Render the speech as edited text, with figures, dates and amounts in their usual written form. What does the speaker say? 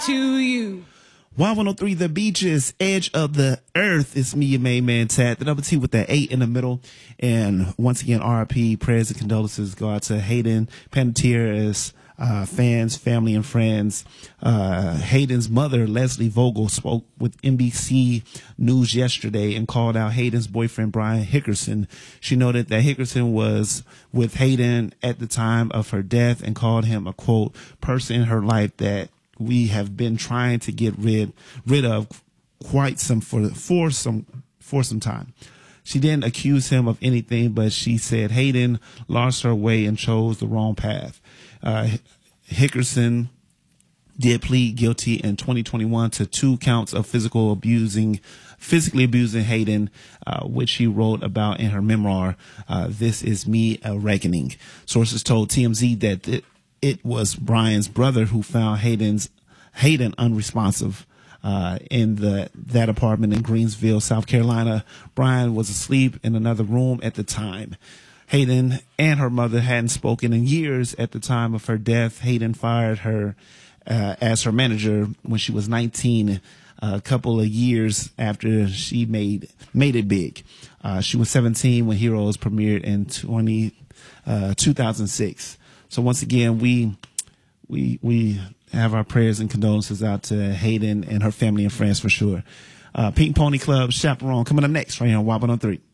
to you. Y103, The Beaches, Edge of the Earth. It's me, your main man, Tad. The number 2 with the 8 in the middle. And once again, RIP, prayers and condolences go out to Hayden Panettiere, fans, family, and friends. Hayden's mother, Leslie Vogel, spoke with NBC News yesterday and called out Hayden's boyfriend, Brian Hickerson. She noted that Hickerson was with Hayden at the time of her death and called him a, quote, person in her life that we have been trying to get rid of quite some for some time. She didn't accuse him of anything, but she said Hayden lost her way and chose the wrong path. Hickerson did plead guilty in 2021 to 2 counts of physically abusing Hayden, which she wrote about in her memoir, This Is Me, A Reckoning. Sources told TMZ that it was Brian's brother who found Hayden unresponsive in that apartment in Greensville, South Carolina. Brian was asleep in another room at the time. Hayden and her mother hadn't spoken in years at the time of her death. Hayden fired her as her manager when she was 19, a couple of years after she made it big. She was 17 when Heroes premiered in 2006. So once again, we have our prayers and condolences out to Hayden and her family and friends for sure. Pink Pony Club, Chaperone, coming up next right here on Y103.